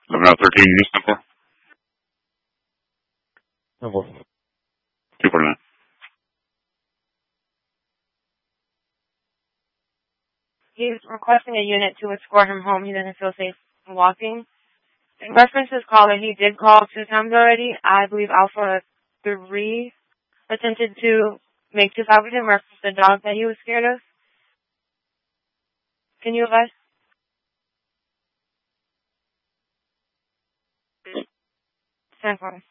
1113 use number? Number. 249. He's requesting a unit to escort him home. He doesn't feel safe walking. In reference to his caller, he did call 2 times already. I believe Alpha 3 attempted to make 2 5 with him, reference the dog that he was scared of. Can you advise? 10-4.